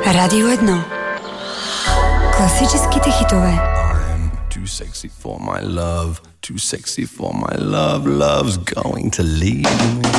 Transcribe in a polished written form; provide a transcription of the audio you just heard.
Radio 1. Klasičky hitové. I'm too sexy for my love, too sexy for my love, love's going to leave me.